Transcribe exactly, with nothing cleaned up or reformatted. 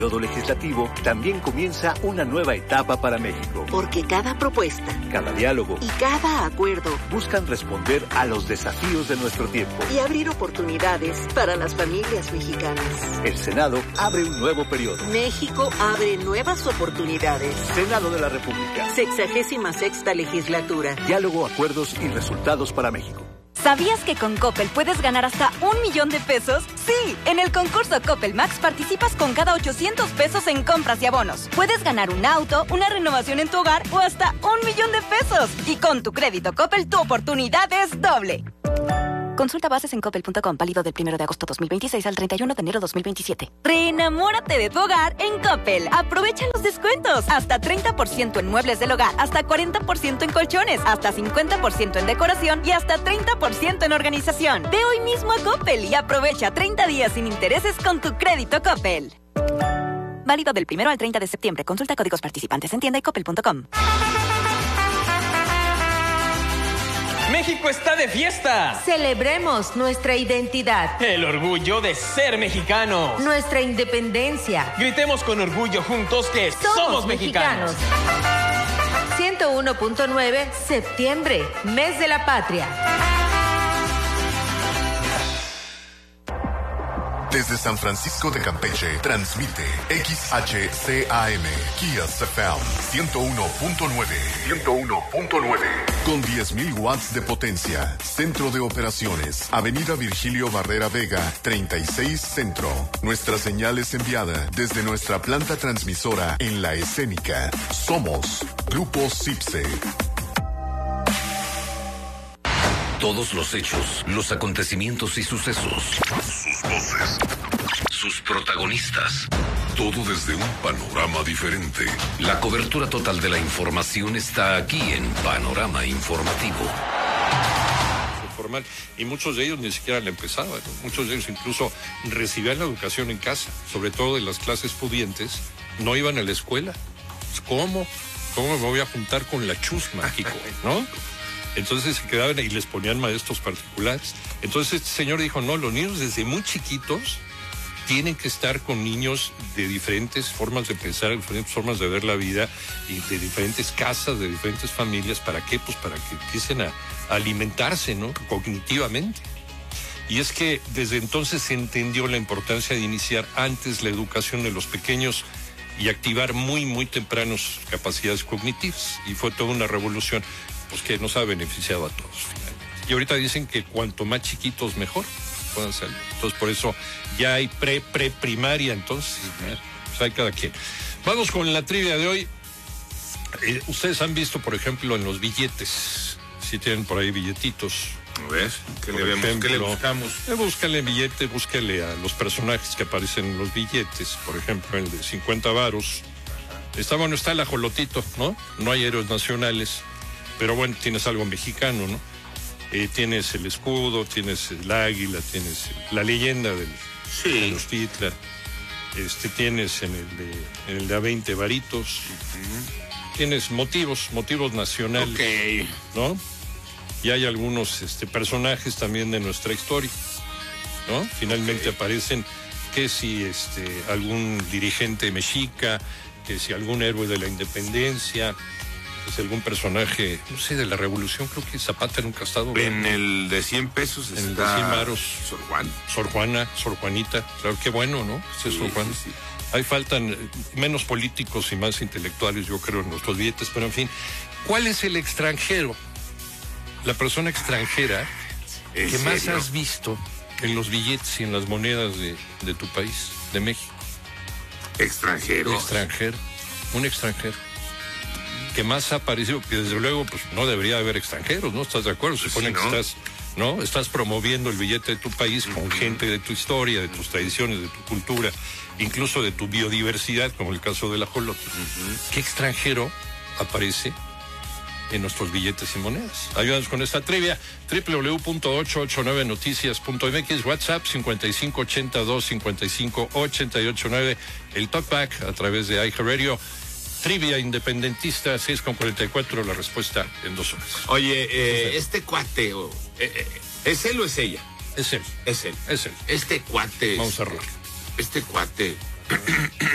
periodo legislativo, también comienza una nueva etapa para México. Porque cada propuesta, cada diálogo y cada acuerdo buscan responder a los desafíos de nuestro tiempo y abrir oportunidades para las familias mexicanas. El Senado abre un nuevo periodo. México abre nuevas oportunidades. Senado de la República. Sexagésima sexta legislatura. Diálogo, acuerdos y resultados para México. ¿Sabías que con Coppel puedes ganar hasta un millón de pesos? Sí, en el concurso Coppel Max participas con cada ochocientos pesos en compras y abonos. Puedes ganar un auto, una renovación en tu hogar o hasta un millón de pesos. Y con tu crédito Coppel, tu oportunidad es doble. Consulta bases en coppel punto com, válido del primero de agosto dos mil veintiséis al treinta y uno de enero dos mil veintisiete. Reenamórate de tu hogar en Coppel. Aprovecha los descuentos. Hasta treinta por ciento en muebles del hogar, hasta cuarenta por ciento en colchones, hasta cincuenta por ciento en decoración y hasta treinta por ciento en organización. Ve hoy mismo a Coppel y aprovecha treinta días sin intereses con tu crédito Coppel. Válido del primero al treinta de septiembre. Consulta códigos participantes en tienda y coppel punto com. ¡México está de fiesta! Celebremos nuestra identidad. El orgullo de ser mexicano. Nuestra independencia. Gritemos con orgullo juntos que somos, somos mexicanos. mexicanos. ciento uno punto nueve, septiembre, mes de la patria. Desde San Francisco de Campeche, transmite X H C A M, Kias F M, ciento uno punto nueve. ciento uno punto nueve. Con diez mil watts de potencia. Centro de operaciones. Avenida Virgilio Barrera Vega, treinta y seis Centro. Nuestra señal es enviada desde nuestra planta transmisora en La Escénica. Somos Grupo CIPSE. Todos los hechos, los acontecimientos y sucesos. Sus voces. Sus protagonistas. Todo desde un panorama diferente. La cobertura total de la información está aquí en Panorama Informativo. Formal, y muchos de ellos ni siquiera la empezaban, ¿no? Muchos de ellos incluso recibían la educación en casa, sobre todo de las clases pudientes, no iban a la escuela. ¿Cómo? ¿Cómo me voy a juntar con la chusma, Kiko? ¿No? Entonces se quedaban y les ponían maestros particulares. Entonces este señor dijo, no, los niños desde muy chiquitos tienen que estar con niños de diferentes formas de pensar, diferentes formas de ver la vida y de diferentes casas, de diferentes familias. ¿Para qué? Pues para que empiecen a, a alimentarse, ¿no? Cognitivamente. Y es que desde entonces se entendió la importancia de iniciar antes la educación de los pequeños y activar muy, muy tempranos capacidades cognitivas. Y fue toda una revolución, pues que nos ha beneficiado a todos finalmente. Y ahorita dicen que cuanto más chiquitos mejor puedan salir. Entonces por eso ya hay pre, pre primaria, entonces pues hay cada quien. Vamos con la trivia de hoy. Eh, ustedes han visto, por ejemplo, en los billetes, si tienen por ahí billetitos. A ver, ¿qué le vemos? Ejemplo, ¿Qué le buscamos? Eh, búscale billete, búscale a los personajes que aparecen en los billetes. Por ejemplo, el de cincuenta varos. Está bueno, está el ajolotito, ¿no? No hay héroes nacionales. Pero bueno, tienes algo mexicano, ¿no? Eh, tienes el escudo, tienes el águila, tienes la leyenda del sí. Tenochtitlan. Este, tienes en el de, en el de a veinte varitos. Uh-huh. Tienes motivos, motivos nacionales. Ok. ¿No? Y hay algunos este, personajes también de nuestra historia, ¿no? Finalmente okay. aparecen que si este, algún dirigente mexica, que si algún héroe de la independencia, es algún personaje, no sé, de la revolución. Creo que Zapata nunca ha estado. En el de cien pesos en está el de cien varos. Sor Juan. Sor Juana, Sor Juanita. Claro, qué bueno, ¿no? Sí, Sor Juana. Sí, sí. Ahí faltan menos políticos y más intelectuales, yo creo, en nuestros billetes. Pero, en fin, ¿cuál es el extranjero? La persona extranjera que serio? más has visto en los billetes y en las monedas de, de tu país, de México. ¿Extranjero? Extranjero. Un extranjero. Que más ha aparecido, que desde luego pues no debería haber extranjeros, ¿no? ¿Estás de acuerdo? Se supone sí, ¿no? que estás, ¿no? Estás promoviendo el billete de tu país con uh-huh. gente de tu historia, de tus tradiciones, de tu cultura, incluso de tu biodiversidad, como el caso del ajolote. Uh-huh. ¿Qué extranjero aparece en nuestros billetes y monedas? Ayúdanos con esta trivia. doble u doble u doble u punto ochocientos ochenta y nueve noticias punto m x, WhatsApp cincuenta y cinco ochenta y dos cincuenta y cinco ochenta y ocho nueve, el Talkback a través de iHeartRadio. Trivia independentista, seis con cuarenta y cuatro, la respuesta en dos horas. Oye, eh, este cuate, oh, eh, eh, ¿es él o es ella? Es él. Es él. Es él. Este cuate. Vamos a cerrar. Este cuate.